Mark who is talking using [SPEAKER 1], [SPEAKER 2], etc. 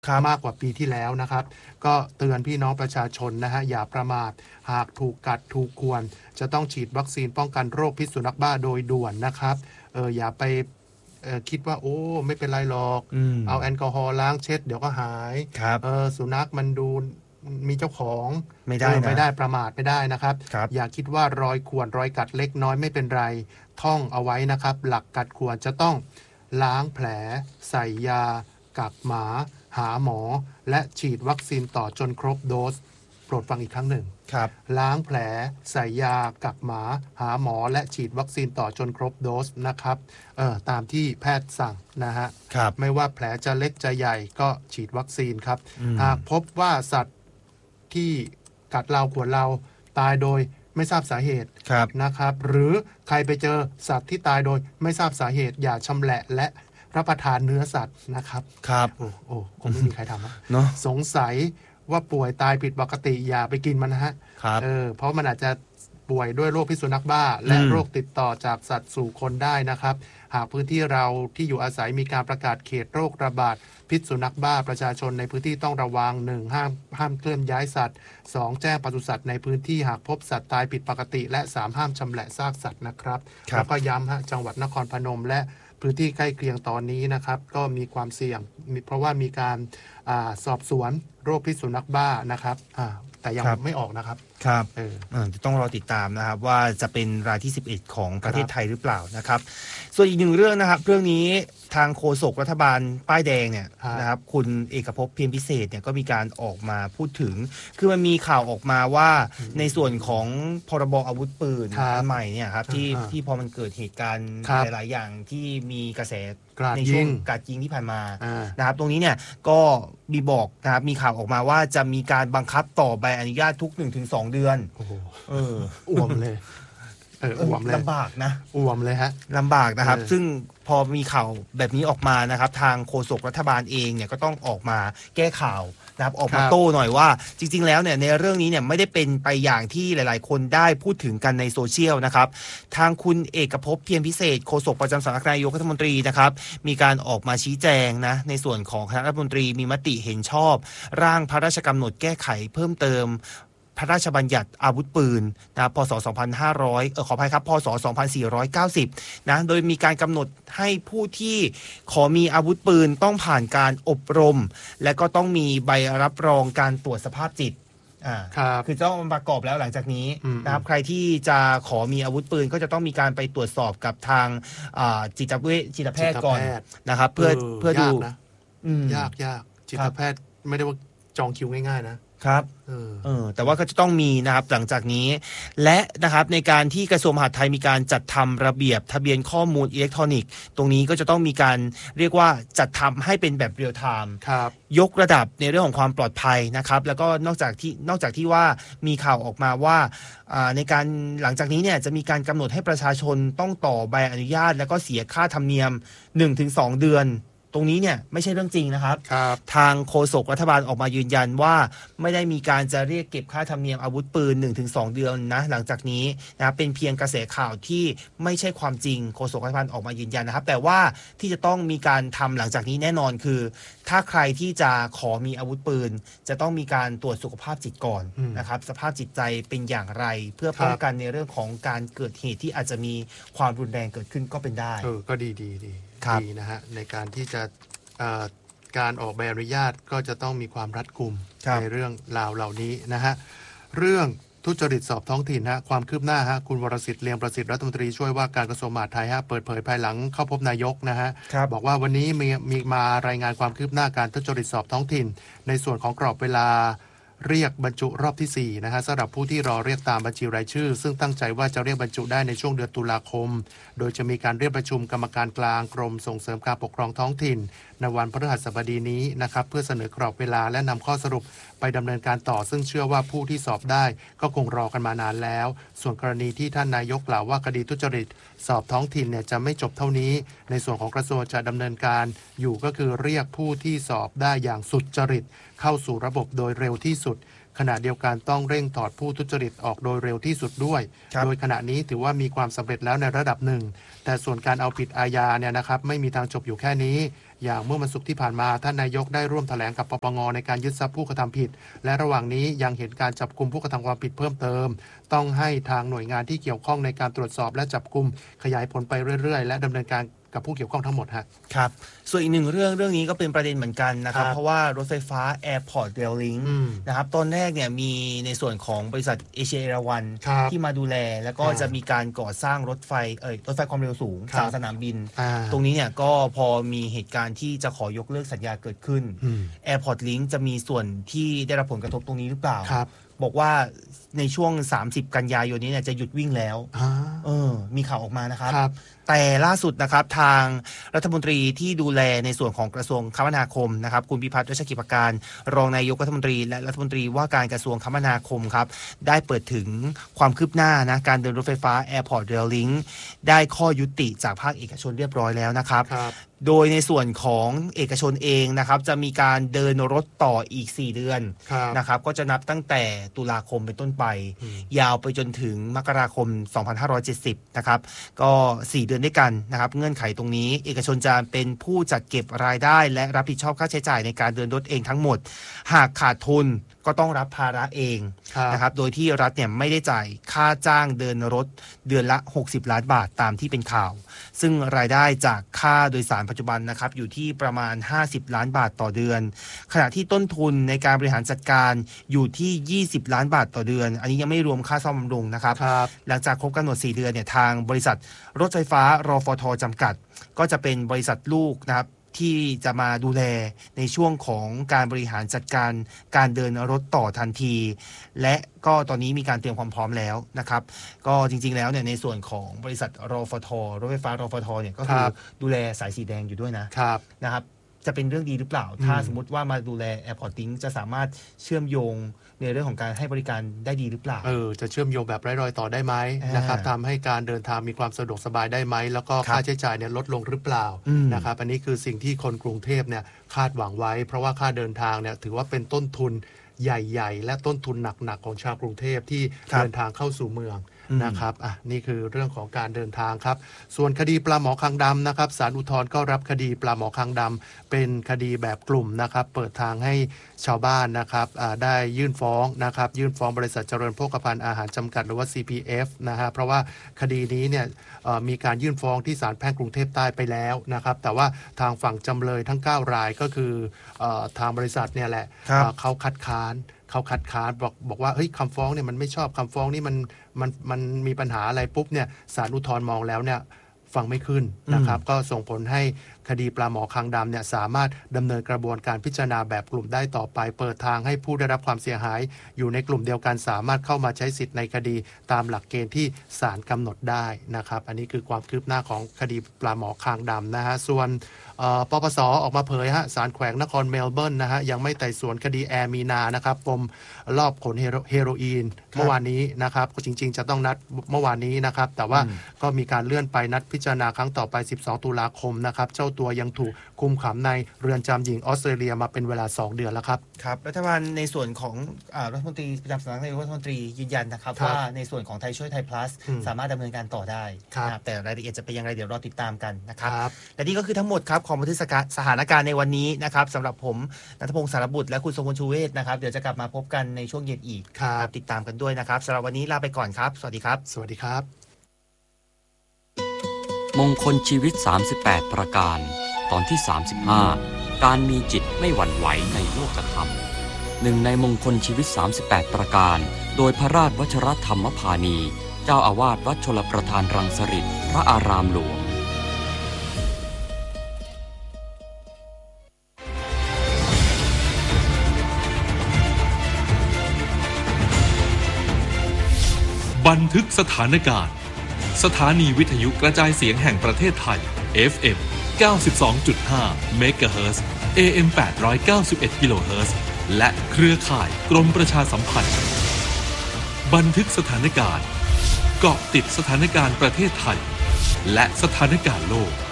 [SPEAKER 1] มากกว่าปีที่แล้วนะครับก็เตือนพี่น้องประชาชนนะฮะอย่าประมาทหากถูกกัดถูกข่วนจะต้องฉีดวัคซีนป้องกันโรคพิษสุนัขบ้าโดยด่วนนะครับอย่าไปคิดว่าโอ้ไม่เป็นไรหรอกเอาแอลกอฮอล์ล้างเช็ดเดี๋ยวก็หายสุนัขมันดูมีเจ้าของ
[SPEAKER 2] ไม่ได้นะ
[SPEAKER 1] ไม่ได้ประมาทไม่ได้นะครับอย่าคิดว่ารอยข่วนรอยกัดเล็กน้อยไม่เป็นไรท่องเอาไว้นะครับหลักกัดข่วนจะต้องล้างแผลใส่ยากักหมาหาหมอและฉีดวัคซีนต่อจนครบโดสโปรดฟังอีกครั้งหนึ่งล้างแผลใส่ยากักหมาหาหมอและฉีดวัคซีนต่อจนครบโดสนะครับตามที่แพทย์สั่งนะฮะไม่ว่าแผลจะเล็กจะใหญ่ก็ฉีดวัคซีนครับหากพบว่าสัตว์ที่กัดเราข่วนเราตายโดยไม่ทราบสาเหตุนะครับหรือใครไปเจอสัตว์ที่ตายโดยไม่ทราบสาเหตุอย่าชำแหละและรับประทานเนื้อสัตว์นะครับคงไม่มีใครทำนะ สงสัยว่าป่วยตายผิดปกติอย่าไปกินมันนะฮะเพราะมันอาจจะป่วยด้วยโรคพิษสุนัขบ้าและโรคติดต่อจากสัตว์สู่คนได้นะครับหากพื้นที่เราที่อยู่อาศัยมีการประกาศเขตโรคระบาดพิษสุนัขบ้าประชาชนในพื้นที่ต้องระวัง 1. ห้ามเคลื่อนย้ายสัตว์ 2. แจ้งปศุสัตว์ในพื้นที่หากพบสัตว์ตายผิดปกติและ 3. ห้ามชำแหละซากสัตว์นะครับแล้วก็ย้ำจังหวัดนครพนมและพื้นที่ใกล้เคียงตอนนี้นะครับก็มีความเสี่ยงเพราะว่ามีการสอบสวนโรคพิษสุนัขบ้านะครับแต่ยังไม่ออกนะครับ
[SPEAKER 2] จะต้องรอติดตามนะครับว่าจะเป็นรายที่11ของประเทศไทยหรือเปล่านะครับส่วนอีกหนึ่งเรื่องนะครับเรื่องนี้ทางโฆษกรัฐบาลป้ายแดงเนี่ยนะครับคุณเอกภพเพียรพิเศษเนี่ยก็มีการออกมาพูดถึงคือมันมีข่าวออกมาว่าในส่วนของพรบอาวุธปืนใหม่เนี่ยครับที่พอมันเกิดเหตุการณ์หลายๆอย่างที่มีกระแสในช่วงการยิงที่ผ่านมานะครับตรงนี้เนี่ยก็มีบอกนะครับมีข่าวออกมาว่าจะมีการบังคับต่อใบอนุญาตทุก 1-2 เดือน
[SPEAKER 1] อ้วมเลยอ้วมเลย
[SPEAKER 2] ลำบากนะ
[SPEAKER 1] อ้วมเลยฮะ
[SPEAKER 2] ลำบากนะครับซึ่งพอมีข่าวแบบนี้ออกมานะครับทางโฆษกรัฐบาลเองเนี่ยก็ต้องออกมาแก้ข่าวนะครับออกมาโต้หน่อยว่าจริงๆแล้วเนี่ยในเรื่องนี้เนี่ยไม่ได้เป็นไปอย่างที่หลายๆคนได้พูดถึงกันในโซเชียลนะครับทางคุณเอกภพเพียรพิเศษโฆษกประจำสำนักนายกรัฐมนตรีนะครับมีการออกมาชี้แจงนะในส่วนของคณะรัฐมนตรีมีมติเห็นชอบร่างพระราชกำหนดแก้ไขเพิ่มเติมพระราชบัญญัติอาวุธปืนนะพศ2500ขออภัยครับพศ2490นะโดยมีการกำหนดให้ผู้ที่ขอมีอาวุธปืนต้องผ่านการอบรมและก็ต้องมีใบรับรองการตรวจสภาพจิตคือต้องประกอบแล้วหลังจากนี้นะครับใครที่จะขอมีอาวุธปืนก็จะต้องมีการไปตรวจสอบกับทางจิตแพทย์ก่อนนะครับเพื่อดู
[SPEAKER 1] ยากจิตแพทย์ไม่ได้ว่าจองคิวง่ายๆนะครับ
[SPEAKER 2] แต่ว่าก็จะต้องมีนะครับหลังจากนี้และนะครับในการที่กระทรวงมหาดไทยมีการจัดทำระเบียบทะเบียนข้อมูลอิเล็กทรอนิกส์ตรงนี้ก็จะต้องมีการเรียกว่าจัดทำให้เป็นแบบเรียลไทม์ยกระดับในเรื่องของความปลอดภัยนะครับแล้วก็นอกจากที่ว่ามีข่าวออกมาว่าในการหลังจากนี้เนี่ยจะมีการกำหนดให้ประชาชนต้องต่อใบอนุญาตแล้วก็เสียค่าธรรมเนียม 1-2 เดือนตรงนี้เนี่ยไม่ใช่เรื่องจริงนะครับทางโฆษกรัฐบาลออกมายืนยันว่าไม่ได้มีการจะเรียกเก็บค่าธรรมเนียมอาวุธปืน 1-2 เดือนนะหลังจากนี้นะเป็นเพียงกระแสข่าวที่ไม่ใช่ความจริงโฆษกรัฐบาลออกมายืนยันนะครับแต่ว่าที่จะต้องมีการทำหลังจากนี้แน่นอนคือถ้าใครที่จะขอมีอาวุธปืนจะต้องมีการตรวจสุขภาพจิตก่อนนะครับสภาพจิตใจเป็นอย่างไรเพื่อป้องกันในเรื่องของการเกิดเหตุที่อาจจะมีความรุนแรงเกิดขึ้นก็เป็นได้
[SPEAKER 1] ก็ดีนะฮะในการที่จะการออกใบอนุญาตก็จะต้องมีความรัดกุมในเรื่องราวเหล่านี้นะฮะเรื่องทุจริตสอบท้องถิ่นฮะความคืบหน้าฮะคุณวรสิทธิ์เลียงประสิทธิ์รัฐมนตรีช่วยว่าการกระทรวงมหาดไทยฮะเปิดเผยภายหลังเข้าพบนายกนะฮะบอกว่าวันนี้มีมารายงานความคืบหน้าการทุจริตสอบท้องถิ่นในส่วนของกรอบเวลาเรียกบรรจุรอบที่4นะฮะสำหรับผู้ที่รอเรียกตามบัญชีรายชื่อซึ่งตั้งใจว่าจะเรียกบรรจุได้ในช่วงเดือนตุลาคมโดยจะมีการเรียกประชุมกรรมการกลางกรมส่งเสริมการปกครองท้องถิ่นในวันพฤหัสบดีนี้นะครับเพื่อเสนอกรอบเวลาและนำข้อสรุปไปดำเนินการต่อซึ่งเชื่อว่าผู้ที่สอบได้ก็คงรอกันมานานแล้วส่วนกรณีที่ท่านนายกกล่าวว่าคดีทุจริตสอบท้องถิ่นเนี่ยจะไม่จบเท่านี้ในส่วนของกระทรวงจะดำเนินการอยู่ก็คือเรียกผู้ที่สอบได้อย่างสุจริตเข้าสู่ระบบโดยเร็วที่สุดขณะเดียวกันต้องเร่งถอดผู้ทุจริตออกโดยเร็วที่สุดด้วยโดยขณะนี้ถือว่ามีความสำเร็จแล้วในระดับหนึ่งแต่ส่วนการเอาผิดอาญาเนี่ยนะครับไม่มีทางจบอยู่แค่นี้อย่างเมื่อวันศุกร์ที่ผ่านมาท่านนายกได้ร่วมแถลงกับปปงในการยึดทรัพย์ผู้กระทำผิดและระหว่างนี้ยังเห็นการจับกุมผู้กระทำความผิดเพิ่มเติมต้องให้ทางหน่วยงานที่เกี่ยวข้องในการตรวจสอบและจับกุมขยายผลไปเรื่อยๆและดำเนินการกับผู้เกี่ยวข้องทั้งหมดฮะ
[SPEAKER 2] ครับส่วนอีกหนึ่งเรื่องนี้ก็เป็นประเด็นเหมือนกันนะครับเพราะว่ารถไฟฟ้า Airport Rail Link นะครับตอนแรกเนี่ยมีในส่วนของบริษัทเอเชียเอราวันที่มาดูแลแล้วก็จะมีการก่อสร้างรถไฟความเร็วสูงจากสนามบินตรงนี้เนี่ยก็พอมีเหตุการณ์ที่จะขอยกเลิกสัญญาเกิดขึ้น Airport Link จะมีส่วนที่ได้รับผลกระทบตรงนี้หรือเปล่าบอกว่าในช่วง30กันยายนนี้เนี่ยจะหยุดวิ่งแล้วมีข่าวออกมานะครับแต่ล่าสุดนะครับทางรัฐมนตรีที่ดูแลในส่วนของกระทรวงคมนาคมนะครับคุณพิพัฒน์รัชกิจประการรองนายกรัฐมนตรีและรัฐมนตรีว่าการกระทรวงคมนาคมครับได้เปิดถึงความคืบหน้านะการเดินรถไฟฟ้า Airport Rail Link ได้ข้อยุติจากภาคเอกชนเรียบร้อยแล้วนะครับโดยในส่วนของเอกชนเองนะครับจะมีการเดินรถต่ออีก4เดือนนะครับก็จะนับตั้งแต่ตุลาคมเป็นต้นไปยาวไปจนถึงมกราคม2570นะครับก็4เดือนด้วยกันนะครับเงื่อนไขตรงนี้เอกชนจะเป็นผู้จัดเก็บรายได้และรับผิดชอบค่าใช้จ่ายในการเดินรถเองทั้งหมดหากขาดทุนก็ต้องรับภาระเองนะครับโดยที่รัฐเนี่ยไม่ได้จ่ายค่าจ้างเดินรถเดือนละ60ล้านบาทตามที่เป็นข่าวซึ่งรายได้จากค่าโดยสารปัจจุบันนะครับอยู่ที่ประมาณ50ล้านบาทต่อเดือนขณะที่ต้นทุนในการบริหารจัดการอยู่ที่20ล้านบาทต่อเดือนอันนี้ยังไม่รวมค่าซ่อมบำรุงนะครับหลังจากครบกำหนด4เดือนเนี่ยทางบริษัทรถไฟฟ้ารฟท.จำกัดก็จะเป็นบริษัทลูกนะครับที่จะมาดูแลในช่วงของการบริหารจัดการการเดินรถต่อทันทีและก็ตอนนี้มีการเตรียมความพร้อมแล้วนะครับก็จริงๆแล้วเนี่ยในส่วนของบริษัทรฟท.รถไฟฟ้ารฟท.เนี่ยก็คือดูแลสายสีแดงอยู่ด้วยนะครับจะเป็นเรื่องดีหรือเปล่าถ้าสมมติว่ามาดูแล Airport Link จะสามารถเชื่อมโยงในเรื่องของการให้บริการได้ดีหรือเปล่า
[SPEAKER 1] จะเชื่อมโยงแบบไร้รอยต่อได้ไหมนะครับทำให้การเดินทางมีความสะดวกสบายได้ไหมแล้วก็ค่าใช้จ่ายเนี่ยลดลงหรือเปล่านะครับอันนี้คือสิ่งที่คนกรุงเทพเนี่ยคาดหวังไว้เพราะว่าค่าเดินทางเนี่ยถือว่าเป็นต้นทุนใหญ่ๆและต้นทุนหนักๆของชาวกรุงเทพที่เดินทางเข้าสู่เมืองนะครับนี่คือเรื่องของการเดินทางครับส่วนคดีปลาหมอคางดำนะครับศาลอุทธรณ์ก็รับคดีปลาหมอคางดำเป็นคดีแบบกลุ่มนะครับเปิดทางให้ชาวบ้านนะครับได้ยื่นฟ้องนะครับยื่นฟ้องบริษัทเจริญโภคภัณฑ์อาหารจำกัดหรือว่า CPF นะฮะเพราะว่าคดีนี้เนี่ยมีการยื่นฟ้องที่ศาลแพ่งกรุงเทพใต้ไปแล้วนะครับแต่ว่าทางฝั่งจำเลยทั้ง9รายก็คือทางบริษัทเนี่ยแหละเขาคัดค้านบอกว่าเฮ้ยคำฟ้องเนี่ยมันไม่ชอบคำฟ้องนี่มันมีปัญหาอะไรปุ๊บเนี่ยศาลอุทธรณ์มองแล้วเนี่ยฟังไม่ขึ้นนะครับก็ส่งผลให้คดีปลาหมอคางดำเนี่ยสามารถดำเนินกระบวนการพิจารณาแบบกลุ่มได้ต่อไปเปิดทางให้ผู้ได้รับความเสียหายอยู่ในกลุ่มเดียวกันสามารถเข้ามาใช้สิทธิ์ในคดีตามหลักเกณฑ์ที่ศาลกำหนดได้นะครับอันนี้คือความคืบหน้าของคดีปลาหมอคางดำนะฮะส่วนปปส.ออกมาเผยฮะศาลแขวงนครเมลเบิร์นนะฮะยังไม่ไต่สวนคดีแอร์มีนานะครับปมรอบขนเฮโรอีนเมื่อวานนี้นะครับจริงๆจะต้องนัดเมื่อวานนี้นะครับแต่ว่าก็มีการเลื่อนไปนัดพิจารณาครั้งต่อไป12ตุลาคมนะครับเจ้าตัวยังถูกคุมขังในเรือนจำหญิงออสเตรเลียมาเป็นเวลา2เดือนแล้วครับ
[SPEAKER 2] ครับรัฐบาลในส่วนของรัฐมนตรีประจำสำนักนายกรัฐมนตรียืนยันนะครับว่าในส่วนของไทยช่วยไทย plus สามารถดำเนินการต่อได้แต่รายละเอียดจะเป็นยังไงเดี๋ยวรอติดตามกันนะครับและนี่ก็คือทั้งหมดครับของบันทึกสถานการณ์ในวันนี้นะครับสำหรับผมณัฐพงศ์สารบุตรและคุณทรงพลชูเวชนะครับเดี๋ยวจะกลับมาพบกันในช่วงเย็นอีกติดตามกันด้วยนะครับสำหรับวันนี้ลาไปก่อนครับสวัสดีครับ
[SPEAKER 1] สวัสดีครับ
[SPEAKER 3] มงคลชีวิต38ประการตอนที่35การมีจิตไม่หวั่นไหวในโลกธรรมหนึ่งในมงคลชีวิต38ประการโดยพระราชวชรธรรมพานีเจ้าอาวาสวัดชลประทานรังสฤษฎ์พระอารามหลวง
[SPEAKER 4] บันทึกสถานการณ์สถานีวิทยุกระจายเสียงแห่งประเทศไทย FM 92.5 เมกะเฮิรตซ์ AM 891 กิโลเฮิรตซ์และเครือข่ายกรมประชาสัมพันธ์บันทึกสถานการณ์เกาะติดสถานการณ์ประเทศไทยและสถานการณ์โลก